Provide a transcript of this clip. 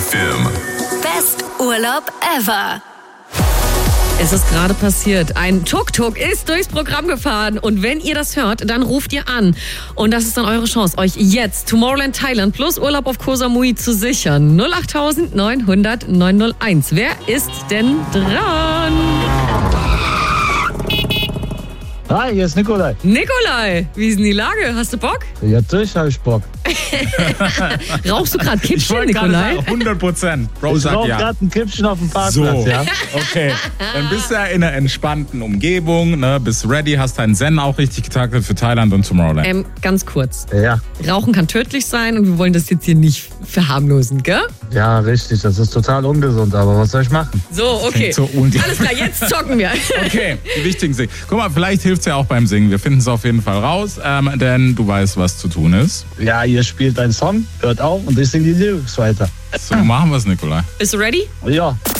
FM. Best Urlaub ever. Es ist gerade passiert. Ein Tuk-Tuk ist durchs Programm gefahren. Und wenn ihr das hört, dann ruft ihr an. Und das ist dann eure Chance, euch jetzt Tomorrowland Thailand plus Urlaub auf Koh Samui zu sichern. 08900 901. Wer ist denn dran? Hi, hier ist Nikolai. Nikolai, wie ist denn die Lage? Hast du Bock? Ja, natürlich habe ich Bock. Rauchst du gerade Ich Kippchen, wollte gerade Nikolai? sagen, 100%. Bro Ich sagt brauche ja. gerade ein Kippchen auf dem Parkplatz, So, ja? okay. Dann bist du ja in einer entspannten Umgebung, ne? Bist ready, hast deinen Zen auch richtig getaktet für Thailand und Tomorrowland. Ganz kurz. Ja, Rauchen kann tödlich sein und wir wollen das jetzt hier nicht verharmlosen, gell? ja, richtig. Das ist total ungesund, aber was soll ich machen? So, okay. Klingt so unglaublich. Alles klar, jetzt zocken wir. Okay, die wichtigen Dinge. Guck mal, vielleicht hilft es ja auch beim Singen. Wir finden es auf jeden Fall raus, denn du weißt, was zu tun ist. Ja, ihr spielt einen Song, hört auf und ich singe die Lyrics weiter. So machen wir es, Nikolai. Bist du ready? Ja.